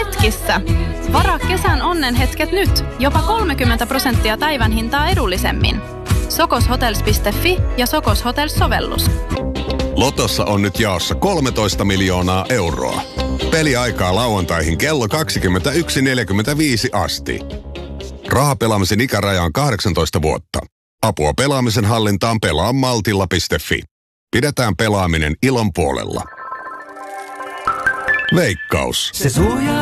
hetkissä. Varaa kesän onnenhetket nyt. Jopa 30% päivän hintaa edullisemmin. Sokoshotels.fi ja Sokos Hotels-sovellus. Lotossa on nyt jaossa 13 miljoonaa euroa. Peliaikaa lauantaihin kello 21.45 asti. Rahapelaamisen ikäraja on 18 vuotta. Apua pelaamisen hallintaan pelaa maltilla.fi. Pidetään pelaaminen ilon puolella. Veikkaus. Se suojaa